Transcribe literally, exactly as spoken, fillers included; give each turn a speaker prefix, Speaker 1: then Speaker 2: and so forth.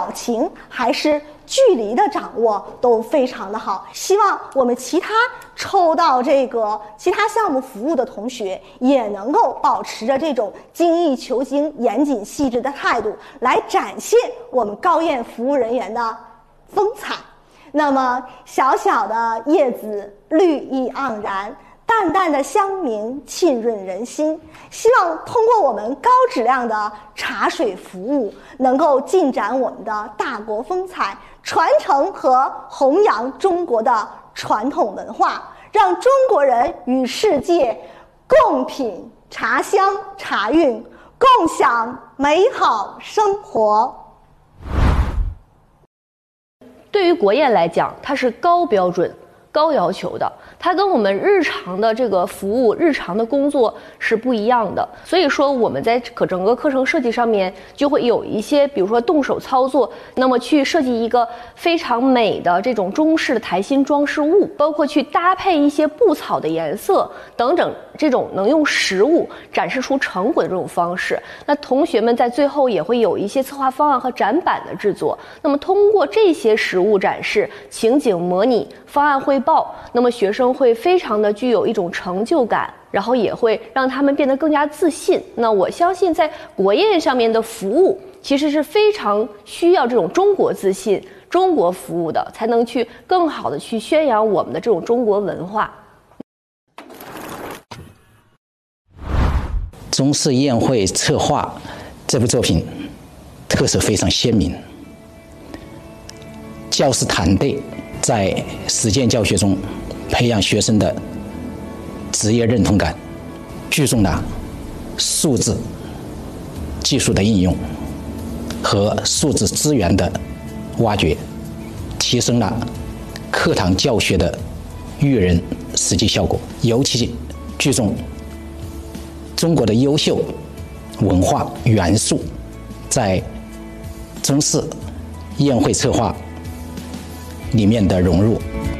Speaker 1: 表情还是距离的掌握都非常的好。希望我们其他抽到这个其他项目服务的同学也能够保持着这种精益求精、严谨细致的态度，来展现我们高院服务人员的风采。那么小小的叶子绿意盎然，淡淡的香茗沁润人心，希望通过我们高质量的茶水服务，能够进展我们的大国风采，传承和弘扬中国的传统文化，让中国人与世界共品茶香茶韵，共享美好生活。
Speaker 2: 对于国宴来讲，它是高标准、高要求的，它跟我们日常的这个服务、日常的工作是不一样的。所以说，我们在可整个课程设计上面就会有一些，比如说动手操作，那么去设计一个非常美的这种中式的台心装饰物，包括去搭配一些布草的颜色等等，这种能用实物展示出成果的这种方式。那同学们在最后也会有一些策划方案和展板的制作。那么通过这些实物展示、情景模拟、方案汇报，那么学生会非常的具有一种成就感，然后也会让他们变得更加自信。那我相信在国宴上面的服务其实是非常需要这种中国自信、中国服务的，才能去更好的去宣扬我们的这种中国文化。
Speaker 3: 中式宴会策划这部作品特色非常鲜明，教师团队在实践教学中培养学生的职业认同感，注重了数字技术的应用和数字资源的挖掘，提升了课堂教学的育人实际效果，尤其注重中国的优秀文化元素在中式宴会策划里面的融入。